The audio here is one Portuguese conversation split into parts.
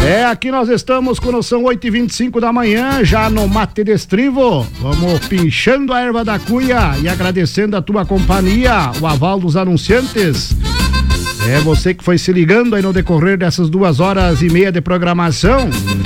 Aqui nós estamos quando são 8h25 da manhã, já no Mate de Estrivo. Vamos pinchando a erva da cuia e agradecendo a tua companhia, o aval dos anunciantes. Você que foi se ligando aí no decorrer dessas 2h30 de programação.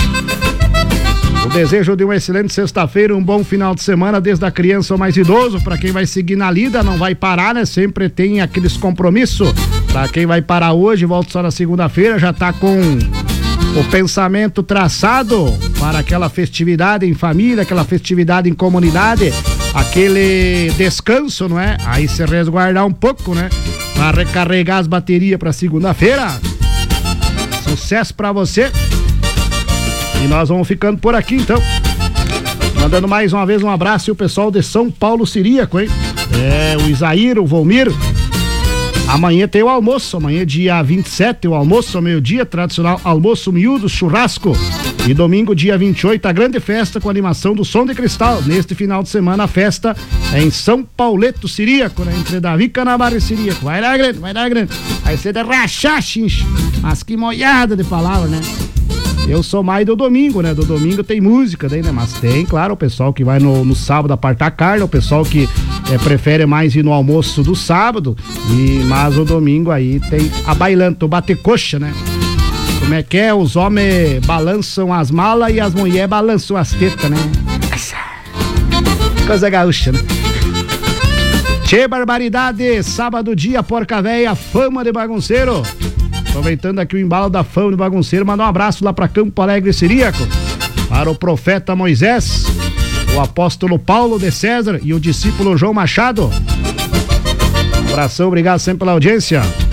O desejo de uma excelente sexta-feira, um bom final de semana, desde a criança ao mais idoso. Para quem vai seguir na lida, não vai parar, né? Sempre tem aqueles compromissos. Para quem vai parar hoje, volta só na segunda-feira, já tá com o pensamento traçado para aquela festividade em família, aquela festividade em comunidade, aquele descanso, não é? Aí se resguardar um pouco, né? Para recarregar as baterias para segunda-feira. Sucesso para você. E nós vamos ficando por aqui, então. Mandando mais uma vez um abraço e o pessoal de São Paulo Ciríaco, hein? O Isaíro, o Volmir. Amanhã tem o almoço, amanhã dia 27, o almoço ao meio-dia, tradicional almoço miúdo, churrasco. E domingo, dia 28, a grande festa com animação do Som de Cristal. Neste final de semana, a festa é em São Pauleto Ciríaco, né? Entre Davi Canabara e Ciríaco. Vai dar grande, vai dar grande. Aí você deve rachar, xinche. Mas que molhada de palavra, né? Eu sou mais do domingo, né? Do domingo tem música daí, né? Mas tem, claro, o pessoal que vai no sábado apartar carne, o pessoal que prefere mais ir no almoço do sábado, mas o domingo aí tem a bailanta, o bater coxa, né? Como é que é? Os homens balançam as malas e as mulheres balançam as tetas, né? Coisa gaúcha, né? Tchê, barbaridade! Sábado dia, porca véia, fama de bagunceiro. Aproveitando aqui o embalo da fama de bagunceiro, mandar um abraço lá pra Campo Alegre Ciríaco, para o profeta Moisés, o apóstolo Paulo de César e o discípulo João Machado. Um abração, obrigado sempre pela audiência.